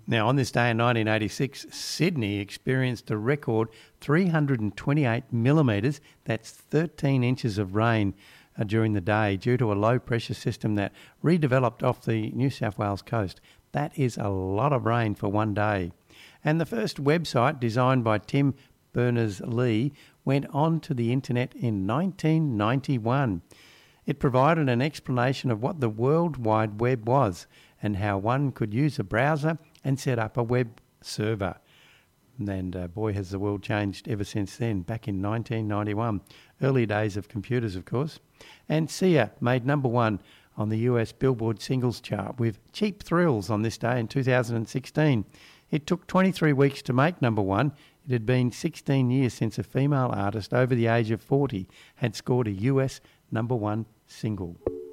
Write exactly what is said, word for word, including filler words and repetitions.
Now, on this day in nineteen eighty-six, Sydney experienced a record three hundred twenty-eight millimetres, that's thirteen inches of rain uh, during the day due to a low-pressure system that redeveloped off the New South Wales coast. That is a lot of rain for one day. And the first website, designed by Tim Berners-Lee, went on to the internet in nineteen ninety-one. It provided an explanation of what the World Wide Web was and how one could use a browser and set up a web server. And uh, boy, has the world changed ever since then, back in nineteen ninety-one. Early days of computers, of course. And Sia made number one on the U S Billboard singles chart with Cheap Thrills on this day in two thousand sixteen. It took twenty-three weeks to make number one. It had been sixteen years since a female artist over the age of forty had scored a U S number one single.